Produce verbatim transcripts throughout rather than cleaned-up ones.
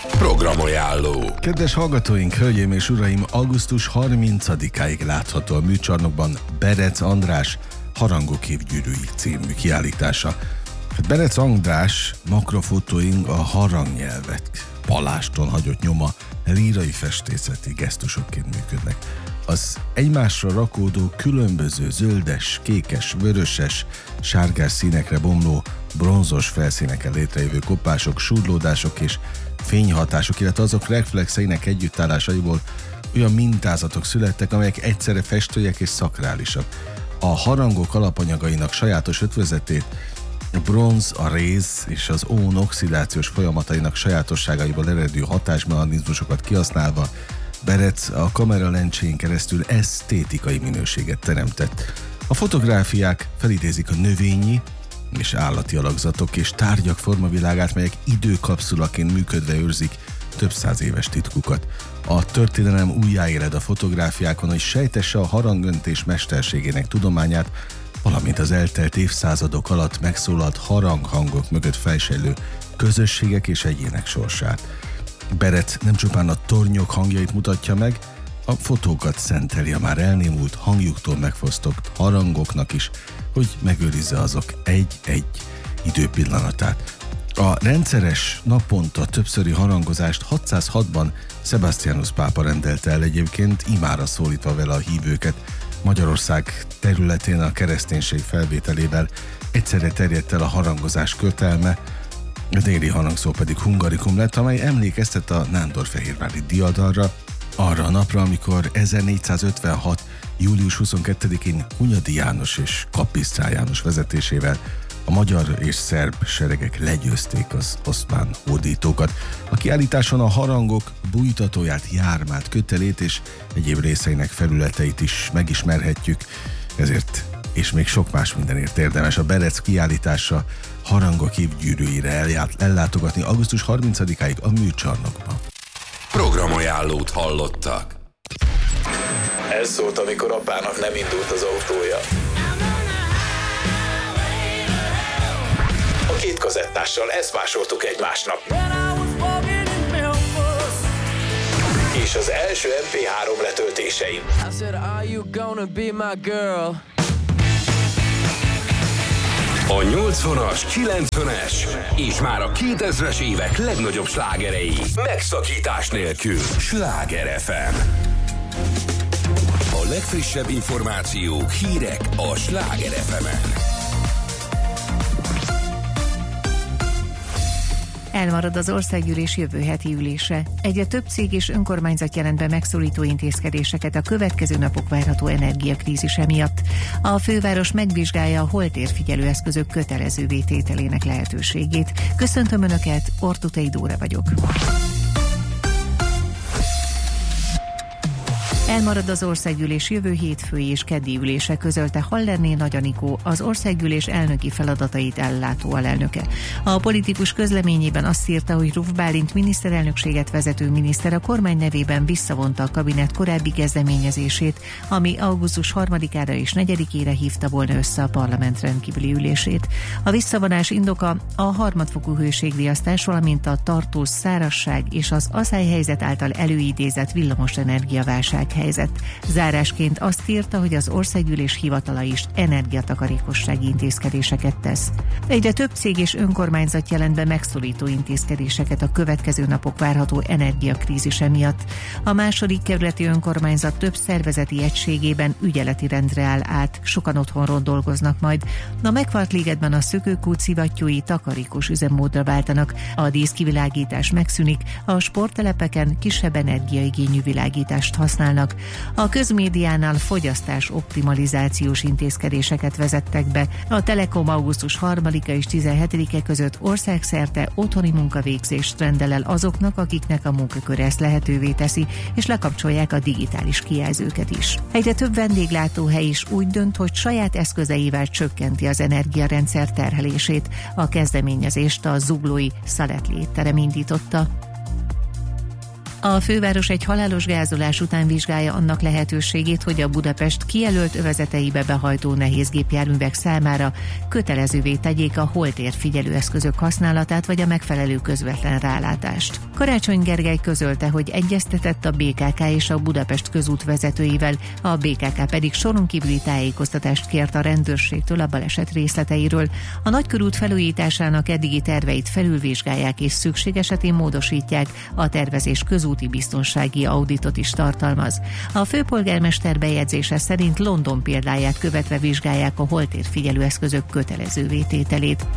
Programajánló. Kedves hallgatóink, hölgyeim és uraim, augusztus harmincadikáig látható a műcsarnokban Berec András Harangok évgyűrűi című kiállítása. Berec András makrofotóink a harangnyelvet paláston hagyott nyoma lírai festészeti gesztusokként működnek. Az egymásra rakódó különböző zöldes, kékes, vöröses, sárgás színekre bomló bronzos felszíneken létrejövő kopások, súrlódások és fényhatások, illetve azok reflexeinek együttállásaiból olyan mintázatok születtek, amelyek egyszerre festőiek és szakrálisak. A harangok alapanyagainak sajátos ötvözetét a bronz, a réz és az ón oxidációs folyamatainak sajátosságaiból eredő hatásmechanizmusokat kihasználva Berec a kameralencséjén keresztül esztétikai minőséget teremtett. A fotográfiák felidézik a növényi és állati alakzatok és tárgyak formavilágát, melyek időkapszulaként működve őrzik több száz éves titkukat. A történelem újjáéled a fotográfiákon, hogy sejtesse a harangöntés mesterségének tudományát, valamint az eltelt évszázadok alatt megszólalt haranghangok mögött fejsejlő közösségek és egyének sorsát. Berec nem csupán a tornyok hangjait mutatja meg, a fotókat szenteli a már elnémult, hangjuktól megfosztott harangoknak is, hogy megőrizze azok egy-egy időpillanatát. A rendszeres, naponta többszöri harangozást hatszázhatban Sebastianus pápa rendelte el, egyébként imára szólítva vele a hívőket. Magyarország területén a kereszténység felvételével egyszerre terjedt el a harangozás kötelme, a déli harangszó pedig hungarikum lett, amely emlékeztet a nándorfehérvári diadalra, arra a napra, amikor ezernégyszázötvenhat. július huszonkettedikén Hunyadi János és Kapisztrán János vezetésével a magyar és szerb seregek legyőzték az oszmán hódítókat. A kiállításon a harangok bújtatóját, jármát, kötelét és egyéb részeinek felületeit is megismerhetjük, ezért és még sok más mindenért érdemes a Berec kiállítása Harangok évgyűrűire ellátogatni augusztus harmincadikáig a műcsarnokban. Programajánlót hallottak. Ez szólt, amikor apának nem indult az autója. A két kazettással ezt másoltuk egymásnak. És az első em pé három letöltéseim. A nyolcvanas, kilencvenes és már a kétezres évek legnagyobb slágerei. Megszakítás nélkül. Sláger ef em. A legfrissebb információk, hírek a Sláger ef emen. Elmarad az országgyűlés jövő heti ülése. Egyre több cég és önkormányzat jelent be megszorító intézkedéseket a következő napok várható energiakrízise miatt. A főváros megvizsgálja a holtérfigyelő eszközök kötelezővé tételének lehetőségét. Köszöntöm Önöket, Ortutei Dóra vagyok. Elmarad az országgyűlés jövő hétfői és keddi ülése, közölte Hallerné Nagy Anikó, az országgyűlés elnöki feladatait ellátó alelnöke. A politikus közleményében azt írta, hogy Ruf Bálint miniszterelnökséget vezető miniszter a kormány nevében visszavonta a kabinett korábbi kezdeményezését, ami augusztus harmadikára és negyedikére hívta volna össze a parlament rendkívüli ülését. A visszavonás indoka a harmadfokú hőségriasztás, valamint a tartós szárazság és az aszályhelyzet által előidézett villamosenergia válság helyzet. Zárásként azt írta, hogy az országgyűlés hivatala is energiatakarékossági intézkedéseket tesz. Egyre több cég és önkormányzat jelent be megszorító intézkedéseket a következő napok várható energiakrízise miatt. A második kerületi önkormányzat több szervezeti egységében ügyeleti rendre áll át, sokan otthonról dolgoznak majd. A Megfalt-ligetben a szökőkút szivattyúi takarékos üzemmódra váltanak, a díszkivilágítás megszűnik, a sporttelepeken kisebb energiaigényű világítást használnak. A közmédiánál fogyasztás optimalizációs intézkedéseket vezettek be. A Telekom augusztus harmadika és tizenhetedike között országszerte otthoni munkavégzést rendel el azoknak, akiknek a munkakör ezt lehetővé teszi, és lekapcsolják a digitális kijelzőket is. Egyre több vendéglátóhely is úgy dönt, hogy saját eszközeivel csökkenti az energiarendszer terhelését. A kezdeményezést a zuglói Szaletli étterem indította. A főváros egy halálos gázolás után vizsgálja annak lehetőségét, hogy a Budapest kijelölt övezeteibe behajtó nehézgépjárművek számára kötelezővé tegyék a holtér figyelőeszközök használatát vagy a megfelelő közvetlen rálátást. Karácsony Gergely közölte, hogy egyeztetett a bé ká ká és a Budapest közút vezetőivel, a bé ká ká pedig soron kívüli tájékoztatást kért a rendőrségtől a baleset részleteiről. A nagykörút felújításának eddigi terveit felülvizsgálják és szükség esetén módosítják, a tervezés közúti biztonsági auditot is tartalmaz. A főpolgármester bejegyzése szerint London példáját követve vizsgálják a holtér figyelőeszközök kötelezővé tételét.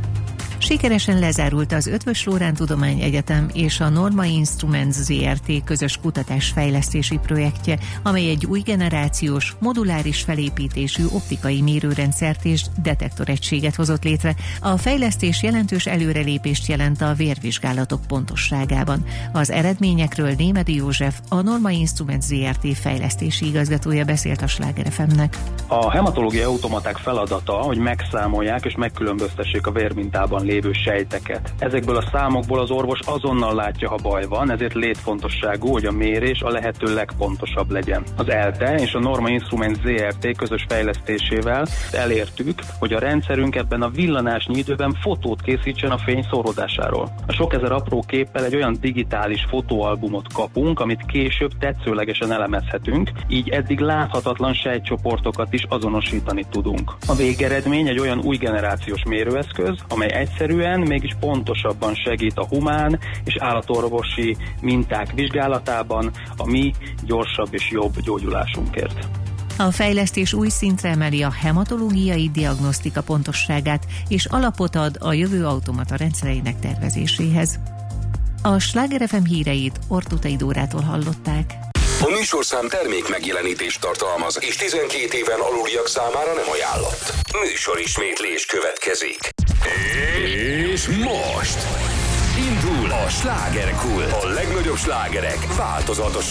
Sikeresen lezárult az Eötvös Loránd Tudományegyetem és a Norma Instruments zé er té közös kutatásfejlesztési projektje, amely egy új generációs, moduláris felépítésű optikai mérőrendszert és detektoregységet hozott létre. A fejlesztés jelentős előrelépést jelent a vérvizsgálatok pontosságában. Az eredményekről Némedy József, a Norma Instruments zé er té fejlesztési igazgatója beszélt a Sláger ef em-nek. A hematológiai automaták feladata, hogy megszámolják és megkülönböztessék a vérmintában lévő sejteket. Ezekből a számokból az orvos azonnal látja, ha baj van, ezért létfontosságú, hogy a mérés a lehető legpontosabb legyen. Az ELTE és a Norma Instruments zé er té közös fejlesztésével elértük, hogy a rendszerünk ebben a villanásnyi időben fotót készítsen a fény szóródásáról. A sok ezer apró képpel egy olyan digitális fotóalbumot kapunk, amit később tetszőlegesen elemezhetünk, így eddig láthatatlan sejtcsoportokat is azonosítani tudunk. A végeredmény egy olyan új generációs mérőeszköz, amely egyszerűen, mégis pontosabban segít a humán és állatorvosi minták vizsgálatában a mi gyorsabb és jobb gyógyulásunkért. A fejlesztés új szintre emeli a hematológiai diagnosztika pontosságát, és alapot ad a jövő automata rendszereinek tervezéséhez. A Sláger ef em híreit Ortutai Dórától hallották. A műsorszám termék megjelenítést tartalmaz, és tizenkét éven aluliak számára nem ajánlott. Műsorismétlés következik. És most indul a slágerkult. A legnagyobb slágerek változatos